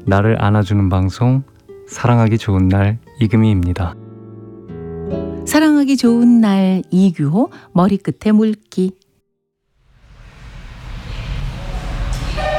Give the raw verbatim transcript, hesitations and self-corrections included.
나를 안아주는 방송 사랑하기 좋은 날 이금희입니다. 사랑하기 좋은 날 이규호 머리끝에 물기.